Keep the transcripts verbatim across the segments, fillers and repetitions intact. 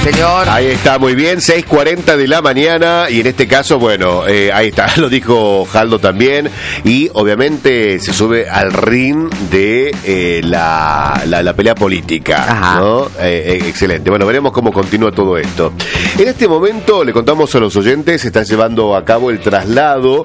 señor. Ahí está, muy bien, seis cuarenta de la mañana y en este caso, bueno, eh, ahí está, lo dijo Jaldo también y obviamente se sube al ring de eh, la, la, la pelea política. Ajá. ¿No? Eh, eh, excelente, bueno, veremos cómo continúa todo esto. En este momento, le contamos a los oyentes, se está llevando a cabo el traslado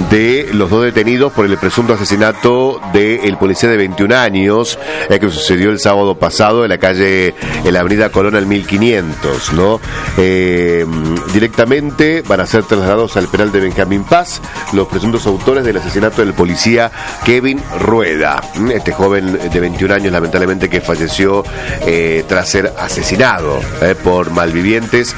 de los dos detenidos por el presunto asesinato del policía de veintiún años eh, que sucedió el sábado pasado en la calle, en la avenida Colón al mil quinientos, ¿no? Eh, directamente van a ser trasladados al penal de Benjamín Paz los presuntos autores del asesinato del policía Kevin Rueda, este joven de veintiún años lamentablemente que falleció eh, tras ser asesinado eh, por malvivientes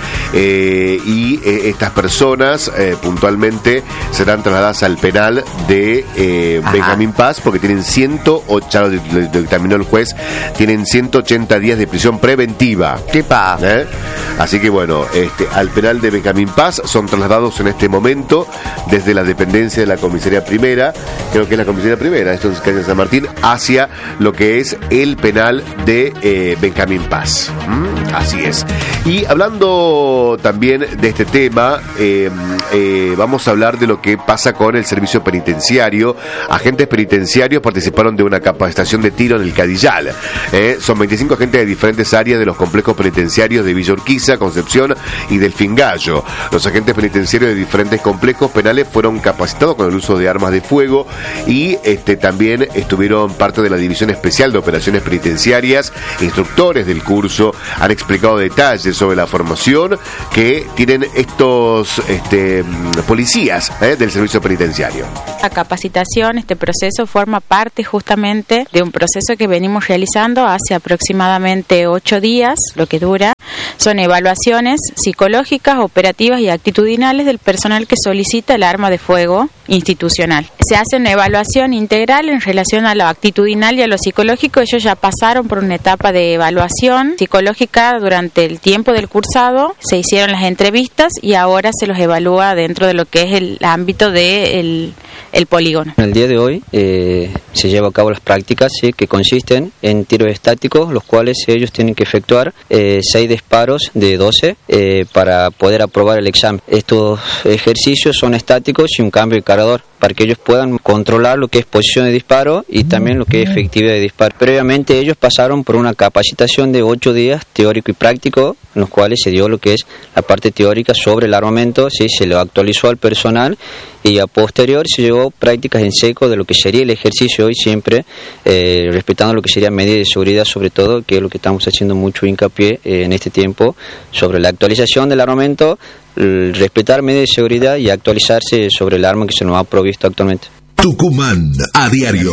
eh, y eh, estas personas eh, puntualmente serán trasladadas al penal de eh, Benjamín Paz porque tienen ciento ocho, lo dictaminó el juez, tienen ciento ochenta días de prisión preventiva. ¿Qué pasa? ¿Eh? Así que bueno, este, al penal de Benjamín Paz son trasladados en este momento desde la dependencia de la comisaría primera, creo que es la comisaría primera, esto es calle San Martín, hacia lo que es el penal de eh, Benjamín Paz. ¿Mm? Así es. Y hablando también de este tema, eh, eh, vamos a hablar de lo que pasa con el servicio penitenciario. Agentes penitenciarios participaron de una capacitación de tiro en el Cadillal. Eh, son veinticinco agentes de diferentes áreas de los complejos penitenciarios de Villa Urquiza, Concepción y Delfín Gallo. Los agentes penitenciarios de diferentes complejos penales fueron capacitados con el uso de armas de fuego y este, también estuvieron parte de la División Especial de Operaciones Penitenciarias. Instructores del curso han explicado detalles sobre la formación que tienen estos este, policías eh, del servicio penitenciario. La capacitación, este proceso forma parte justamente de un proceso que venimos realizando hace aproximadamente ocho días, lo que dura. Son evaluaciones psicológicas, operativas y actitudinales del personal que solicita el arma de fuego institucional. Se hace una evaluación integral en relación a lo actitudinal y a lo psicológico. Ellos ya pasaron por una etapa de evaluación psicológica durante el tiempo del cursado, se hicieron las entrevistas y ahora se los evalúa dentro de lo que es el ámbito del el polígono. El día de hoy eh, se lleva a cabo las prácticas ¿sí? que consisten en tiros estáticos, los cuales ellos tienen que efectuar eh, seis disparos de doce eh, para poder aprobar el examen. Estos ejercicios son estáticos y un cambio de cargador para que ellos puedan controlar lo que es posición de disparo y también lo que es efectividad de disparo. Previamente ellos pasaron por una capacitación de ocho días teórico y práctico, en los cuales se dio lo que es la parte teórica sobre el armamento, ¿sí? Se lo actualizó al personal y a posterior se llevó prácticas en seco de lo que sería el ejercicio hoy siempre, eh, respetando lo que sería medidas de seguridad sobre todo, que es lo que estamos haciendo mucho hincapié eh, en este tiempo, sobre la actualización del armamento, respetar medidas de seguridad y actualizarse sobre el arma que se nos ha provisto actualmente. Tucumán a diario.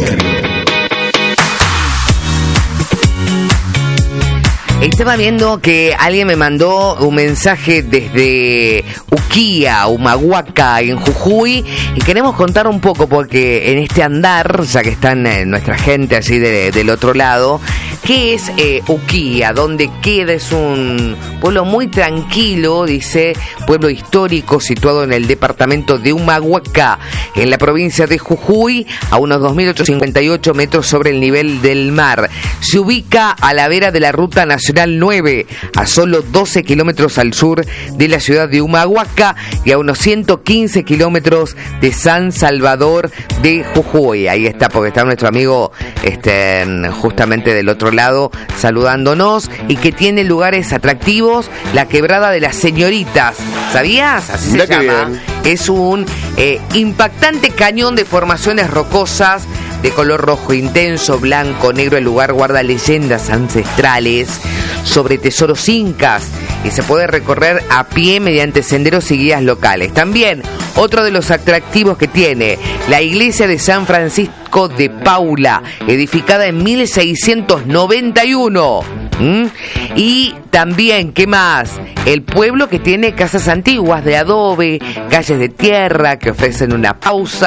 Estaba viendo que alguien me mandó un mensaje desde Uquía, Humahuaca, en Jujuy, y queremos contar un poco porque en este andar, ya que están eh, nuestra gente así de, del otro lado, ¿qué es eh, Uquía? ¿Dónde queda? Es un pueblo muy tranquilo, dice, pueblo histórico situado en el departamento de Humahuaca, en la provincia de Jujuy, a unos dos mil ochocientos cincuenta y ocho metros sobre el nivel del mar. Se ubica a la vera de la ruta nacional nueve, a solo doce kilómetros al sur de la ciudad de Humahuaca y a unos ciento quince kilómetros de San Salvador de Jujuy. Ahí está, porque está nuestro amigo este, justamente del otro lado saludándonos, y que tiene lugares atractivos, la Quebrada de las Señoritas. ¿Sabías? Así se llama. Es un eh, impactante cañón de formaciones rocosas de color rojo intenso, blanco, negro. El lugar guarda leyendas ancestrales sobre tesoros incas y se puede recorrer a pie mediante senderos y guías locales. También otro de los atractivos que tiene la iglesia de San Francisco de Paula, edificada en mil seiscientos noventa y uno. ¿Mm? Y también, ¿qué más? El pueblo que tiene casas antiguas de adobe, calles de tierra que ofrecen una pausa,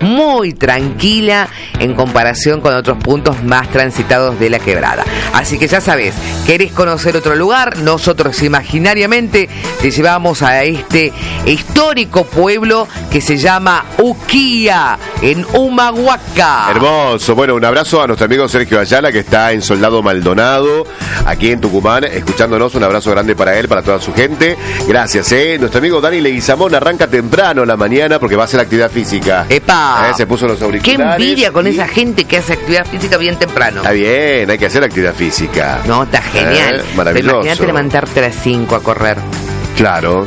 muy tranquila en comparación con otros puntos más transitados de la quebrada. Así que ya sabes, ¿querés conocer otro lugar? Nosotros imaginariamente te llevamos a este histórico pueblo que se llama Uquía, en Humahuaca. Hermoso. Bueno, un abrazo a nuestro amigo Sergio Ayala, que está en Soldado Maldonado, aquí en Tucumán, escuchándonos. Un abrazo grande para él, para toda su gente. Gracias, ¿eh? Nuestro amigo Dani Leguizamón arranca temprano la mañana porque va a hacer actividad física. ¡Epa! ¿Eh? Se puso los auriculares. ¡Qué envidia con y... esa gente que hace actividad física bien temprano! Está bien, hay que hacer actividad física. No, está genial. ¿Eh? Maravilloso. Imagínate levantarte a las cinco a correr. Claro.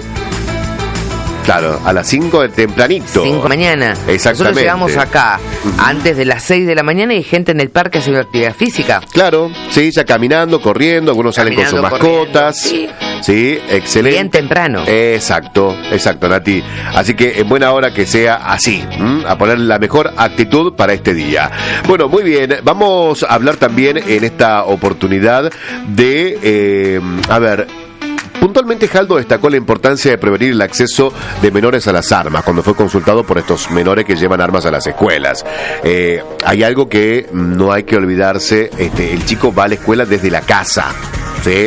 Claro, a las cinco de tempranito. cinco de la mañana. Exactamente. Nosotros llegamos acá uh-huh. antes de las seis de la mañana y hay gente en el parque haciendo actividad física. Claro, sí, ya caminando, corriendo, algunos caminando, salen con sus mascotas. Sí. Sí, excelente. Bien temprano. Exacto, exacto, Nati. Así que en buena hora que sea así, ¿m? A poner la mejor actitud para este día. Bueno, muy bien, vamos a hablar también en esta oportunidad de, eh, a ver... Puntualmente, Jaldo destacó la importancia de prevenir el acceso de menores a las armas cuando fue consultado por estos menores que llevan armas a las escuelas. Eh, hay algo que no hay que olvidarse, este, el chico va a la escuela desde la casa, ¿sí?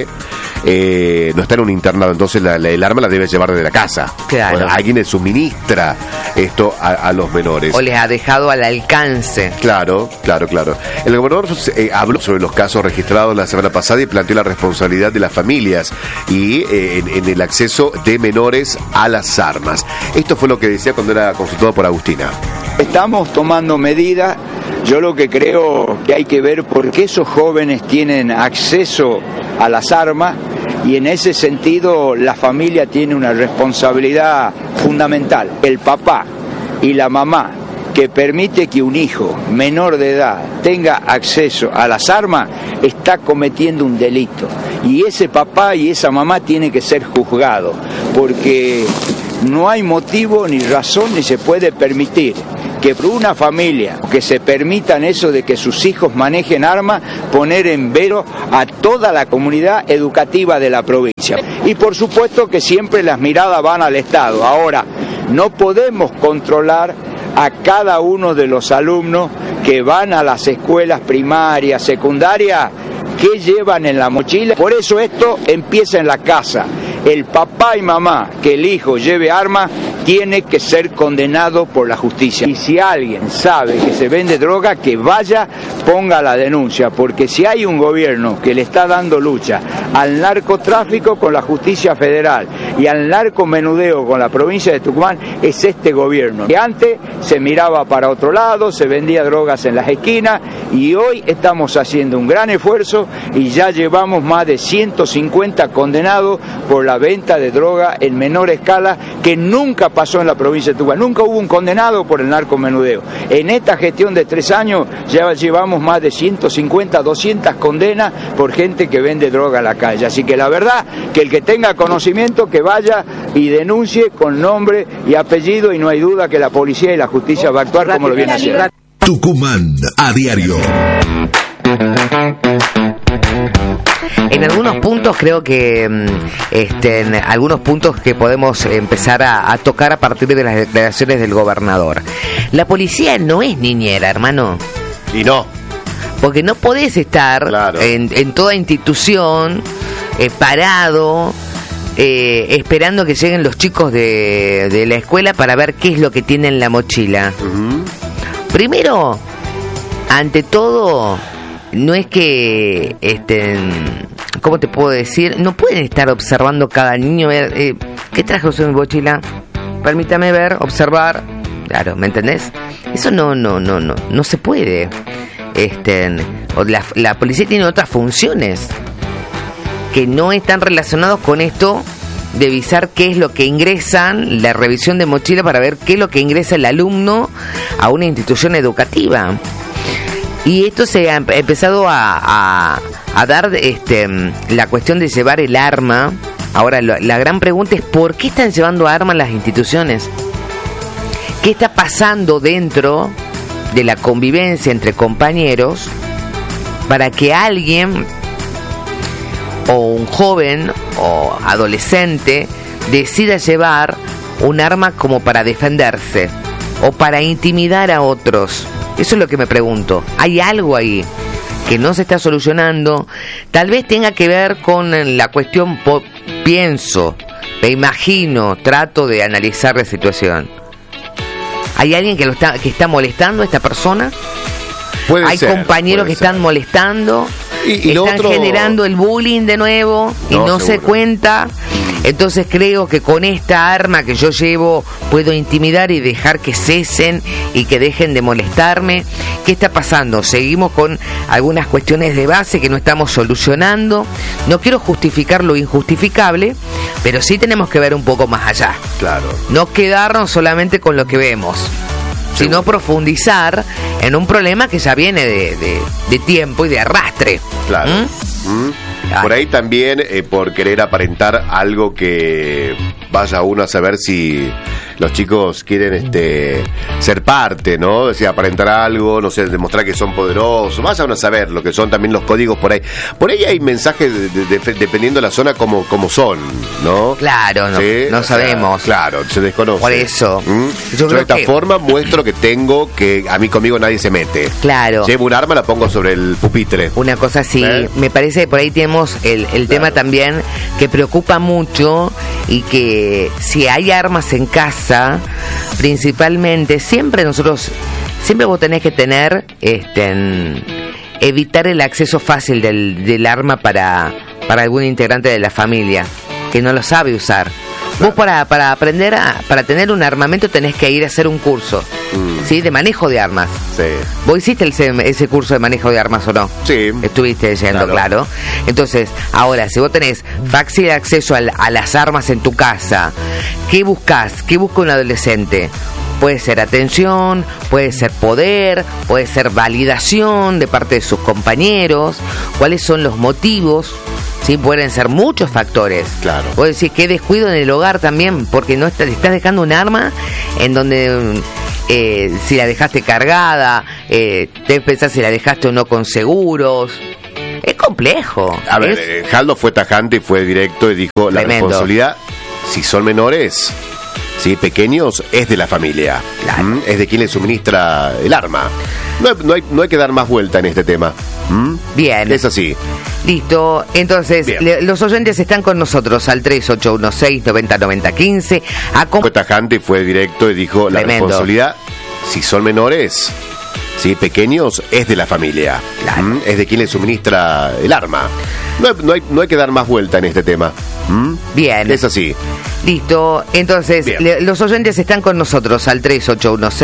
Eh, no está en un internado, entonces la, la, el arma la debe llevar desde la casa. Claro. Bueno, alguien le suministra esto a, a los menores. O les ha dejado al alcance. Claro, claro, claro. El gobernador eh, habló sobre los casos registrados la semana pasada y planteó la responsabilidad de las familias y eh, en, en el acceso de menores a las armas. Esto fue lo que decía cuando era consultado por Agustina. Estamos tomando medidas. Yo lo que creo que hay que ver por qué esos jóvenes tienen acceso a las armas y en ese sentido la familia tiene una responsabilidad fundamental. El papá y la mamá que permite que un hijo menor de edad tenga acceso a las armas está cometiendo un delito y ese papá y esa mamá tienen que ser juzgados porque no hay motivo ni razón ni se puede permitir que por una familia que se permitan eso de que sus hijos manejen armas, poner en velo a toda la comunidad educativa de la provincia. Y por supuesto que siempre las miradas van al Estado. Ahora, no podemos controlar a cada uno de los alumnos que van a las escuelas primarias, secundarias, que llevan en la mochila. Por eso esto empieza en la casa. El papá y mamá que el hijo lleve armas tiene que ser condenado por la justicia. Y si alguien sabe que se vende droga, que vaya, ponga la denuncia, porque si hay un gobierno que le está dando lucha al narcotráfico con la justicia federal y al narcomenudeo con la provincia de Tucumán, es este gobierno. Que antes se miraba para otro lado, se vendía drogas en las esquinas y hoy estamos haciendo un gran esfuerzo y ya llevamos más de ciento cincuenta condenados por la venta de droga en menor escala que nunca pasó en la provincia de Tucumán. Nunca hubo un condenado por el narcomenudeo. En esta gestión de tres años ya llevamos más de ciento cincuenta, doscientas condenas por gente que vende droga en la calle. Así que la verdad que el que tenga conocimiento que vaya y denuncie con nombre y apellido y no hay duda que la policía y la justicia va a actuar como lo viene haciendo. Tucumán a diario. En algunos puntos creo que este, en algunos puntos que podemos empezar a, a tocar a partir de las declaraciones del gobernador. La policía no es niñera, hermano. Y no. Porque no podés estar claro. en, en toda institución eh, parado eh, esperando que lleguen los chicos de, de la escuela para ver qué es lo que tienen en la mochila. Uh-huh. Primero, ante todo, no es que estén, ¿cómo te puedo decir? No pueden estar observando cada niño, ver, eh, ¿qué trajo en mi mochila? Permítame ver, observar. Claro, ¿me entendés? Eso no, no, no, no, no se puede. Este, la, la policía tiene otras funciones que no están relacionadas con esto de avisar qué es lo que ingresan, la revisión de mochila para ver qué es lo que ingresa el alumno a una institución educativa. Y esto se ha empezado a, a, a dar este, la cuestión de llevar el arma. Ahora, lo, la gran pregunta es ¿por qué están llevando armas las instituciones? ¿Qué está pasando dentro de la convivencia entre compañeros para que alguien o un joven o adolescente decida llevar un arma como para defenderse? o para intimidar a otros? Eso es lo que me pregunto. ¿Hay algo ahí que no se está solucionando? Tal vez tenga que ver con la cuestión, po- pienso, me imagino, trato de analizar la situación. ¿Hay alguien que lo está que está molestando a esta persona? Puede Hay ser, compañeros puede que están ser. molestando, Y- y lo están otro- generando el bullying de nuevo y No, no se seguro. cuenta. Entonces creo que con esta arma que yo llevo puedo intimidar y dejar que cesen y que dejen de molestarme. ¿Qué está pasando? Seguimos con algunas cuestiones de base que no estamos solucionando. No quiero justificar lo injustificable, pero sí tenemos que ver un poco más allá. Claro. No quedarnos solamente con lo que vemos, sino profundizar en un problema que ya viene de, de, de tiempo y de arrastre. Claro. ¿Mm? Mm. Claro. Por ahí también eh, por querer aparentar algo que vaya uno a saber si los chicos quieren este ser parte, ¿no? Es decir, aparentar algo, no sé, demostrar que son poderosos, vaya uno a saber lo que son también los códigos por ahí. Por ahí hay mensajes de- de- de- dependiendo de la zona como, como son, ¿no? Claro, no, Sí, no o sea, sabemos. claro, se desconoce. Por eso. ¿Mm? Yo Yo, creo de esta que- forma muestro que tengo, que a mí conmigo nadie se mete. Claro. Llevo un arma, la pongo sobre el pupitre. Una cosa así, ¿Eh? me parece que por ahí tenemos el, el tema también que preocupa mucho y que si hay armas en casa, principalmente, siempre nosotros, siempre vos tenés que tener, este, en- evitar el acceso fácil del, del arma para, para algún integrante de la familia que no lo sabe usar. Vos para, para aprender a, para tener un armamento tenés que ir a hacer un curso, Mm. ¿sí? De manejo de armas. Sí. ¿Vos hiciste el, ese curso de manejo de armas o no? Sí. Estuviste yendo, Claro. claro. Entonces, ahora, si vos tenés fácil acceso al- a las armas en tu casa, ¿qué buscas? ¿Qué busca un adolescente? Puede ser atención, puede ser poder, puede ser validación de parte de sus compañeros. ¿Cuáles son los motivos? Sí, pueden ser muchos factores. Claro. Vos decís, qué descuido en el hogar también, porque no estás, estás dejando un arma en donde eh, si la dejaste cargada, eh, te pensás si la dejaste o no con seguros. Es complejo. A ver, Es- eh, Jaldo fue tajante y fue directo y dijo, la Tremendo. responsabilidad, si son menores, si pequeños, es de la familia. Claro. ¿Mm? Es de quien le suministra el arma. No hay, no hay, no hay que dar más vuelta en este tema. ¿Mm? Bien. Es así. Listo, entonces Bien. le- los oyentes están con nosotros al tres ocho uno seis, nueve cero nueve cero, uno cinco. Acom- Fue tajante y fue directo y dijo, la Tremendo. responsabilidad, si son menores, si pequeños, es de la familia. Claro. ¿Mm? Es de quien le suministra el arma. No hay, no hay, no hay que dar más vuelta en este tema. ¿Mm? Bien. Es así. Listo, entonces Bien. le- los oyentes están con nosotros al tres ocho uno seis.